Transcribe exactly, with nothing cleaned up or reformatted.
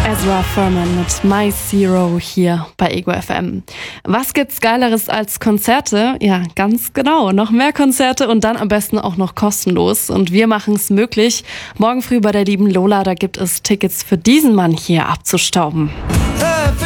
Ezra Furman mit My Zero hier bei Ego F M. Was gibt's Geileres als Konzerte? Ja, ganz genau. Noch mehr Konzerte und dann am besten auch noch kostenlos. Und wir machen es möglich. Morgen früh bei der lieben Lola, da gibt es Tickets für diesen Mann hier abzustauben.